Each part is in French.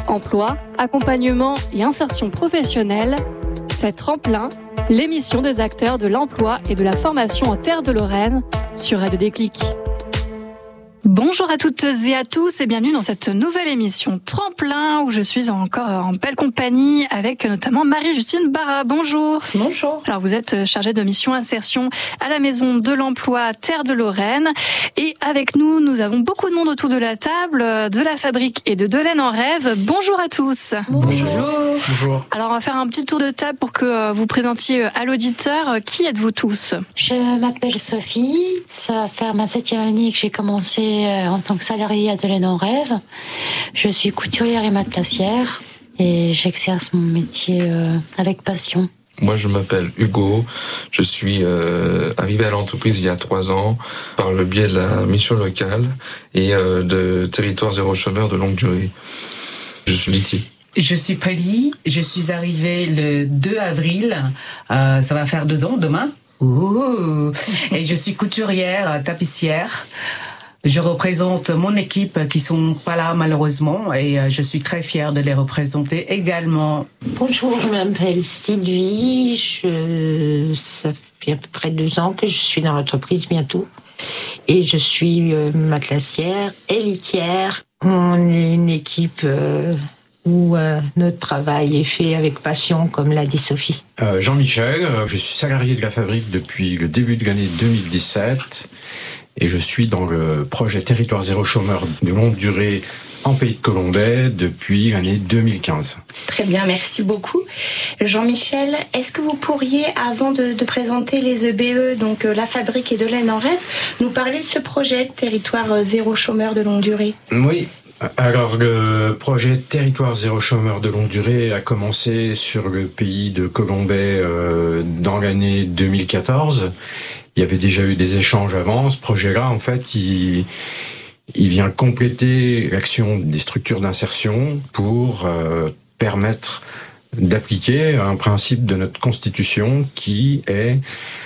Emploi, accompagnement et insertion professionnelle, c'est Tremplin, l'émission des acteurs de l'emploi et de la formation en Terre de Lorraine sur Radio Déclic. Bonjour à toutes et à tous et bienvenue dans cette nouvelle émission Tremplin où je suis encore en belle compagnie avec notamment Marie-Justine Barra. Bonjour. Bonjour. Alors vous êtes chargée de mission insertion à la Maison de l'Emploi Terre de Lorraine et avec nous, nous avons beaucoup de monde autour de la table de la Fabrique et de Delaine en Rêve. Bonjour à tous. Bonjour. Alors on va faire un petit tour de table pour que vous présentiez à l'auditeur. Qui êtes-vous tous ? Je m'appelle Sophie. Ça va faire ma 7e année que j'ai commencé en tant que salariée à Delaine en Rêve. Je suis couturière et matelassière et j'exerce mon métier avec passion. Moi, je m'appelle Hugo. Je suis arrivé à l'entreprise il y a 3 ans par le biais de la mission locale et de territoire zéro chômeur de longue durée. Je suis litier. Je suis Polly. Je suis arrivée le 2 avril. Ça va faire 2 ans demain. Ouh. Et je suis couturière, tapissière. Je représente mon équipe qui sont pas là malheureusement et je suis très fière de les représenter également. Bonjour, je m'appelle Sylvie. Ça fait à peu près 2 ans que je suis dans l'entreprise bientôt. Et je suis matelassière et litière. On est une équipe où notre travail est fait avec passion, comme l'a dit Sophie. Jean-Michel, je suis salarié de la Fabrique depuis le début de l'année 2017 et je suis dans le projet Territoire zéro chômeur de longue durée en Pays de Colombais depuis l'année 2015. Très bien, merci beaucoup. Jean-Michel, est-ce que vous pourriez, avant de présenter les EBE, donc la Fabrique et Delaine en Rêve, nous parler de ce projet Territoire zéro chômeur de longue durée ? Oui. Alors, le projet Territoire zéro chômeur de longue durée a commencé sur le pays de Colombais dans l'année 2014. Il y avait déjà eu des échanges avant. Ce projet-là, en fait, il vient compléter l'action des structures d'insertion pour permettre d'appliquer un principe de notre Constitution qui est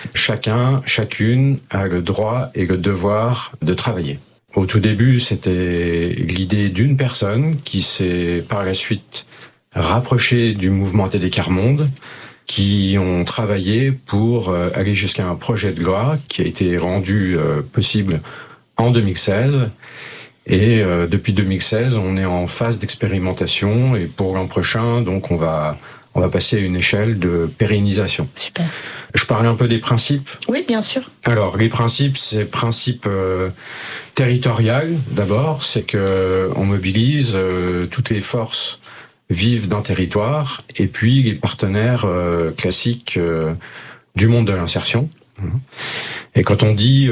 chacune a le droit et le devoir de travailler. Au tout début, c'était l'idée d'une personne qui s'est par la suite rapprochée du mouvement Télécarmonde, qui ont travaillé pour aller jusqu'à un projet de loi qui a été rendu possible en 2016. Et depuis 2016, on est en phase d'expérimentation et pour l'an prochain, donc on va passer à une échelle de pérennisation. Super. Je parle un peu des principes. Oui, bien sûr. Alors, les principes, c'est principe territorial d'abord, c'est que on mobilise toutes les forces vives d'un territoire et puis les partenaires classiques du monde de l'insertion. Et quand on dit